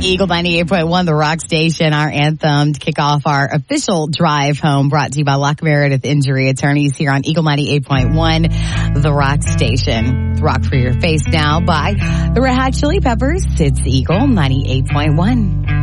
Eagle 98.1, the Rock Station, our anthem to kick off our official drive home, brought to you by Locke Meredith Injury Attorneys here on Eagle 98.1, the Rock Station. Rock for Your Face now by the Red Hot Chili Peppers. It's Eagle 98.1.